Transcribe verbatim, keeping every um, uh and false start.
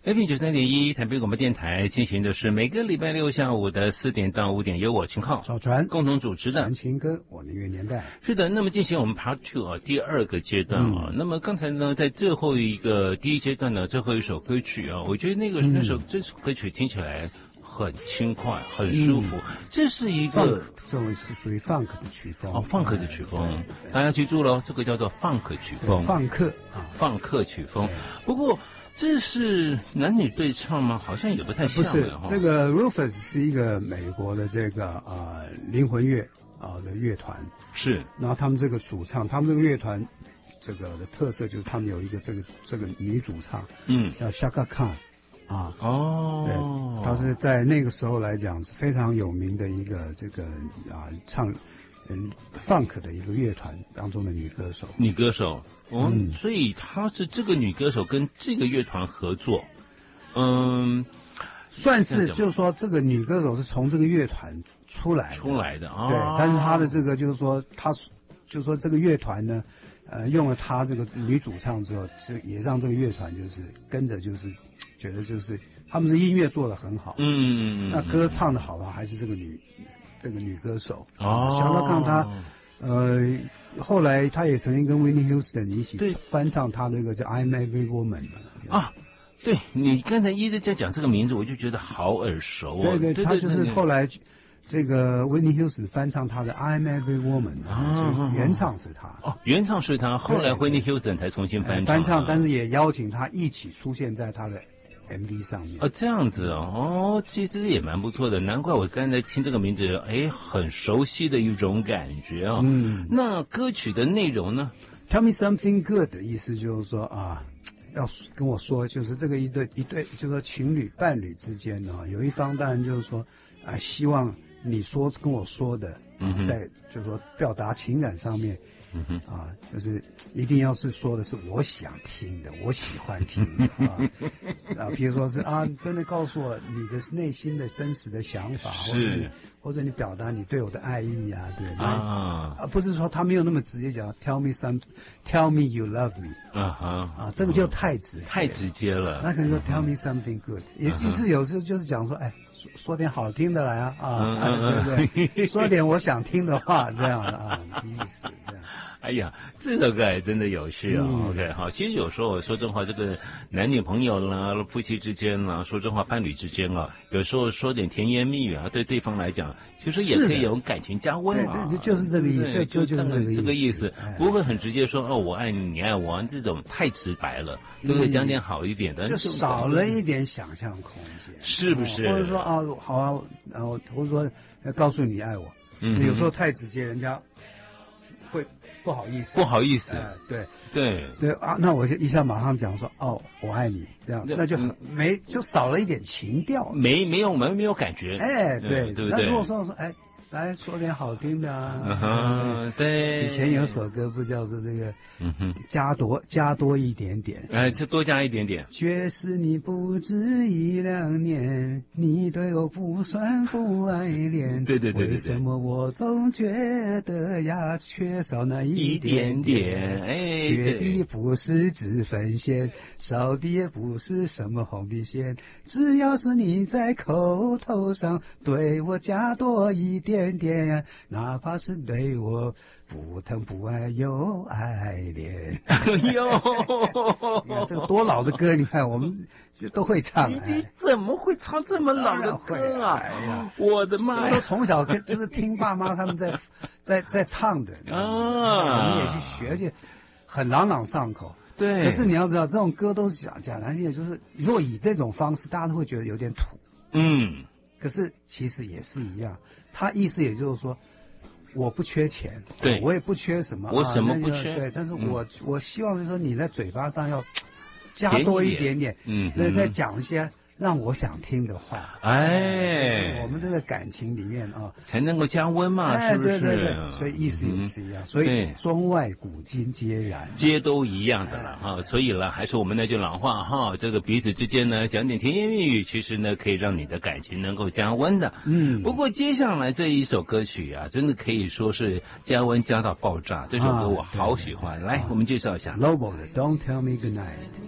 F M 九十三点一台北广播电台进行的是每个礼拜六下午的四点到五点，由我秦浩、 小传共同主持的传情歌，我的乐年代。 是的，那么进行我们 Part Two 啊，第二个阶段啊。嗯、那么刚才呢，在最后一个第一阶段呢，最后一首歌曲啊，我觉得那个、嗯、那首这首歌曲听起来很轻快，很舒服。嗯、这是一个， 这种是属于 funk 的曲风哦 ，funk 的曲风，大家记住了，这个叫做 funk 曲风， 放克啊， 放克曲风。不过。这是男女对唱吗？好像也不太像。 不是，这个 Rufus 是一个美国的这个啊、呃、灵魂乐啊、呃、的乐团， 是。 然后他们这个主唱，他们这个乐团这个的特色就是他们有一个这个这个女主唱，嗯，叫 Chaka Khan 啊。 哦。 对，她是在那个时候来讲是非常有名的一个这个啊唱嗯 funk 的一个乐团当中的女歌手。 女歌手。哦、嗯，所以她是这个女歌手跟这个乐团合作，嗯， 算是就是说这个女歌手是从这个乐团出来的出来的啊， 对，但是她的这个就是说她就是说这个乐团呢，呃，用了她这个女主唱之后，这也让这个乐团就是跟着就是觉得就是他们是音乐做得很好， 嗯嗯嗯， 那歌唱的好的还是这个女这个女歌手哦， 小到看她呃。后来他也曾经跟 Whitney Houston 一起翻唱他那个叫 I'm Every Woman 啊，对，你刚才一直在讲这个名字，我就觉得好耳熟哦。 对对，对他就是后来这个 Whitney Houston 翻唱他的 I'm Every Woman 啊，就是原唱是他哦，原唱是他，后来 Whitney Houston 才重新翻唱翻唱，但是也邀请他一起出现在他的M V 上面哦，这样子哦，其实也蛮不错的，难怪我刚才听这个名字，哎，很熟悉的一种感觉哦。嗯，那歌曲的内容呢 ？Tell me something good 的意思就是说啊，要跟我说，就是这个一对一对，就是说情侣伴侣之间呢、啊，有一方当然就是说啊，希望你说跟我说的，嗯，在就是说表达情感上面。嗯哼啊，就是一定要是说的是我想听的，我喜欢听的啊。啊，比如说是啊，真的告诉我你的内心的真实的想法， 是， 或者你表达你对我的爱意啊，对啊， 啊，不是说他没有那么直接讲 ，tell me some, tell me you love me 啊哈啊，这个就太直接太直接了。 那可能说 tell me something good，也就是有时候就是讲说，哎，说说点好听的来啊啊，对不对？说点我想听的话，这样的啊，意思这样。 哎呀，这首歌还真的有趣啊、哦嗯、！OK， 好，其实有时候说真话，这个男女朋友啦、夫妻之间啦，说真话，伴侣之间啊，有时候说点甜言蜜语啊，对对方来讲，其实也可以有感情加温嘛。 对对，就是这个意思，就就是这个意思，不会很直接说哦，我爱你，你爱我，这种太直白了，都会讲点好一点的， 就少了一点想象空间， 是不是？ 或者说啊，好啊，然后或者说告诉你爱我，嗯，有时候太直接，人家。会不好意思， 不好意思， 呃、对对对啊，那我就一下马上讲说哦，我爱你，这样那就很没就少了一点情调， 没没有没没有感觉， 哎，对对对。 那如果说说哎，来说点好听的啊， 嗯哼，对。 以前有首歌不叫做这个，嗯哼，加多加多一点点， 哎，就多加一点点。 却是你不止一两年，你对我不算不爱恋， 对对对对。 为什么我总觉得呀，缺少那一点点？ 哎， 缺的不是脂粉线，少的也不是什么红的线，只要是你在口头上对我加多一点。点点，哪怕是对我不疼不爱又爱恋。 哎呦， 你看这个多老的歌，你看我们都会唱。 你你怎么会唱这么老的歌啊？ 哎呀， 我的妈呀！ 都从小就是听爸妈他们在在在唱的啊，我们也去学去，很朗朗上口。 对。 可是你要知道，这种歌都是讲讲难听点，就是如果以这种方式，大家都会觉得有点土。 嗯。 可是其实也是一样，他意思也就是说，我不缺钱， 对， 我也不缺什么， 我什么不缺， 啊、对，但是我、嗯、我希望是说你在嘴巴上要加多一点点， 嗯， 那再讲一些让我想听的话， 哎， 我们这个感情里面啊， 才能够加温嘛， 哎、 是不是？ 对对对，所以意思也是一样，嗯、所以中外古今皆然， 皆都一样的了哈。所以呢，还是我们那句老话哈，这个彼此之间呢，讲点甜言蜜语，其实呢，可以让你的感情能够加温的。嗯，不过接下来这一首歌曲啊，真的可以说是加温加到爆炸。这首歌我好喜欢，啊、来，我们介绍一下 Lobo 的 Don't Tell Me Goodnight。